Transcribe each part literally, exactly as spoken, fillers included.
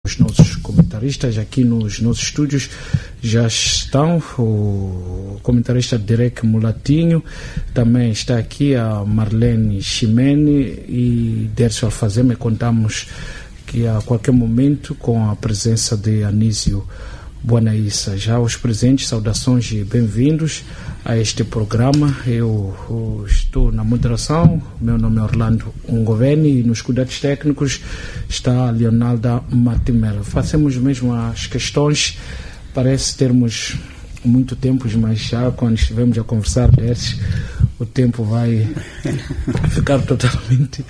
Os nossos comentaristas aqui nos nossos estúdios já estão. O comentarista Derek Mulatinho, também está aqui a Marlene Ximene e Dércio Alfazema. Contamos que a qualquer momento com a presença de Anísio Boanaissa. Já os presentes, saudações e bem-vindos a este programa. Eu, eu estou na moderação, meu nome é Orlando Ungoveni e nos cuidados técnicos está a Leonalda Matimela. Fazemos mesmo as questões, parece termos muito tempo, mas já quando estivermos a conversar desses, o tempo vai ficar totalmente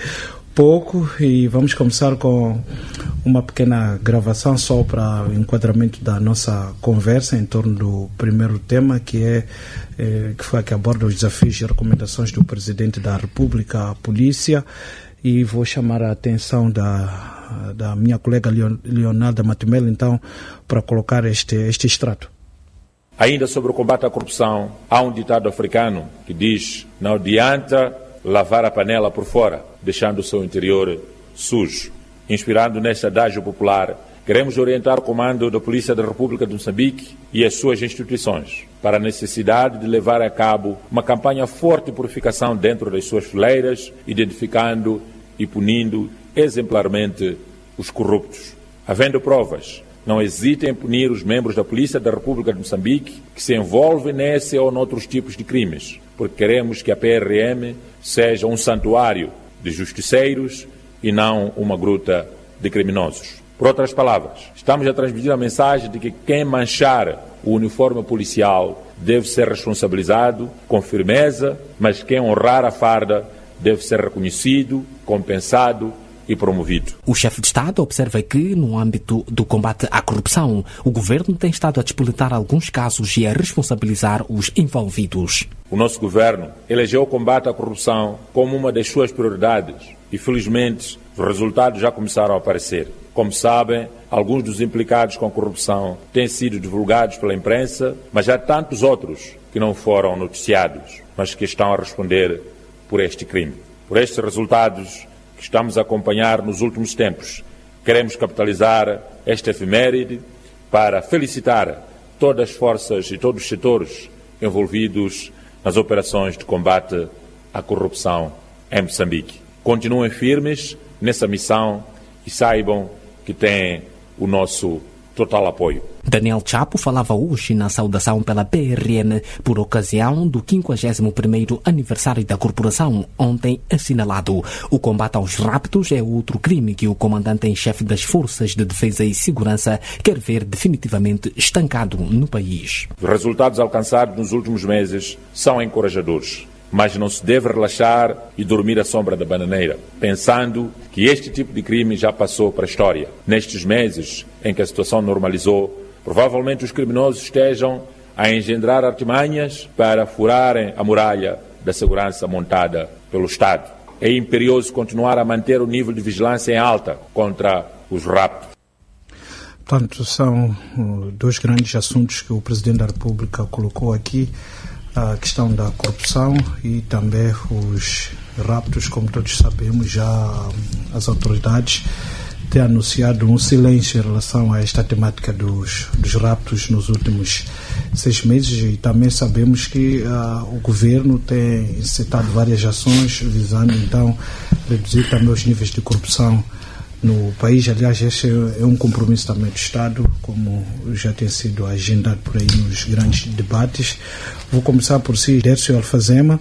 pouco e vamos começar com uma pequena gravação só para o enquadramento da nossa conversa em torno do primeiro tema, que é eh, que foi que aborda os desafios e recomendações do Presidente da República à Polícia, e vou chamar a atenção da, da minha colega Leonardo Matimela, então, para colocar este, este extrato. Ainda sobre o combate à corrupção, há um ditado africano que diz: não adianta lavar a panela por fora, deixando o seu interior sujo. Inspirado neste adágio popular, queremos orientar o comando da Polícia da República de Moçambique e as suas instituições para a necessidade de levar a cabo uma campanha forte de purificação dentro das suas fileiras, identificando e punindo exemplarmente os corruptos. Havendo provas, não hesitem em punir os membros da Polícia da República de Moçambique que se envolvem nesse ou noutros tipos de crimes, porque queremos que a P R M seja um santuário de justiceiros e não uma gruta de criminosos. Por outras palavras, estamos a transmitir a mensagem de que quem manchar o uniforme policial deve ser responsabilizado com firmeza, mas quem honrar a farda deve ser reconhecido, compensado e promovido. O chefe de Estado observa que, no âmbito do combate à corrupção, o governo tem estado a despolitar alguns casos e a responsabilizar os envolvidos. O nosso governo elegeu o combate à corrupção como uma das suas prioridades e, felizmente, os resultados já começaram a aparecer. Como sabem, alguns dos implicados com a corrupção têm sido divulgados pela imprensa, mas há tantos outros que não foram noticiados, mas que estão a responder por este crime. Por estes resultados que estamos a acompanhar nos últimos tempos, queremos capitalizar esta efeméride para felicitar todas as forças e todos os setores envolvidos nas operações de combate à corrupção em Moçambique. Continuem firmes nessa missão e saibam que têm o nosso total apoio. Daniel Chapo falava hoje na saudação pela P R M por ocasião do quinquagésimo primeiro aniversário da corporação, ontem assinalado. O combate aos raptos é outro crime que o comandante em chefe das Forças de Defesa e Segurança quer ver definitivamente estancado no país. Os resultados alcançados nos últimos meses são encorajadores, mas não se deve relaxar e dormir à sombra da bananeira, pensando que este tipo de crime já passou para a história. Nestes meses em que a situação normalizou, provavelmente os criminosos estejam a engendrar artimanhas para furarem a muralha da segurança montada pelo Estado. É imperioso continuar a manter o nível de vigilância em alta contra os raptos. Portanto, são dois grandes assuntos que o Presidente da República colocou aqui: a questão da corrupção e também os raptos. Como todos sabemos, já as autoridades têm anunciado um silêncio em relação a esta temática dos, dos raptos nos últimos seis meses, e também sabemos que uh, o governo tem incitado várias ações visando então reduzir também os níveis de corrupção no país. Aliás, esse é um compromisso também do Estado, como já tem sido agendado por aí nos grandes debates. Vou começar por si, Dércio Alfazema.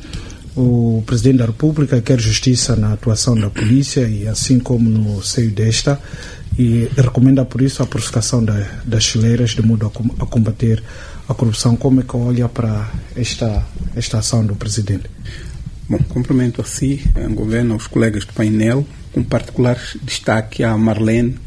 O Presidente da República quer justiça na atuação da polícia e assim como no seio desta, e recomenda por isso a purificação da, das fileiras de modo a, a combater a corrupção. Como é que olha para esta, esta ação do Presidente? Bom, cumprimento a si, ao governo, aos colegas do painel, com particular destaque à Marlene,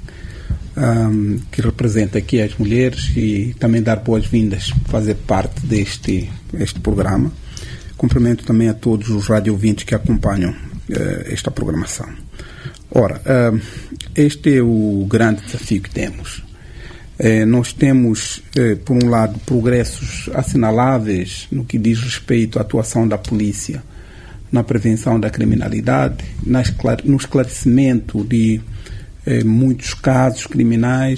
um, que representa aqui as mulheres, e também dar boas-vindas, fazer parte deste este programa. Cumprimento também a todos os radio-ouvintes que acompanham uh, esta programação. Ora, uh, este é o grande desafio que temos. Uh, nós temos, uh, por um lado, progressos assinaláveis no que diz respeito à atuação da polícia na prevenção da criminalidade, na esclare- no esclarecimento de eh, muitos casos criminais